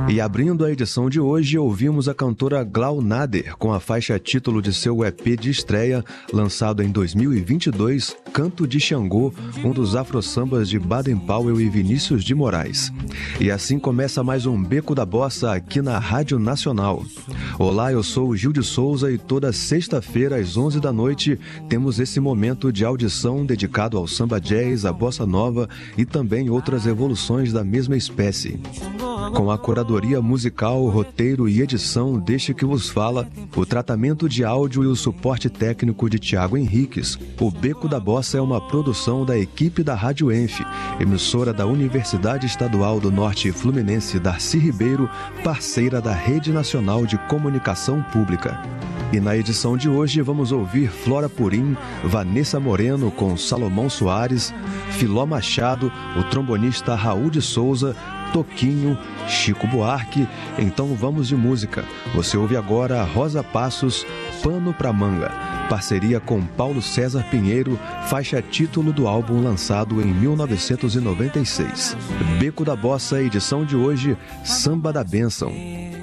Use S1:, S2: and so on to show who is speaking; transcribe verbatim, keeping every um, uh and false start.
S1: E abrindo a edição de hoje, ouvimos a cantora Glau Nader com a faixa título de seu E P de estreia, lançado em dois mil e vinte e dois, Canto de Xangô, um dos afro-sambas de Baden Powell e Vinícius de Moraes. E assim começa mais um Beco da Bossa aqui na Rádio Nacional. Olá, eu sou o Gil de Souza e toda sexta-feira às onze da noite temos esse momento de audição dedicado ao samba jazz, à bossa nova e também outras evoluções da mesma espécie. Com a curadoria musical, roteiro e edição deste que vos fala, o tratamento de áudio e o suporte técnico de Tiago Henriques, o Beco da Bossa é uma produção da equipe da Rádio Enf, emissora da Universidade Estadual do Norte Fluminense Darcy Ribeiro, parceira da Rede Nacional de Comunicação Pública. E na edição de hoje vamos ouvir Flora Purim, Vanessa Moreno com Salomão Soares, Filó Machado, o trombonista Raul de Souza, Toquinho, Chico Buarque. Então vamos de música. Você ouve agora Rosa Passos, Pano pra Manga, parceria com Paulo César Pinheiro, faixa título do álbum lançado em mil novecentos e noventa e seis. Beco da Bossa, edição de hoje, Samba da Bênção.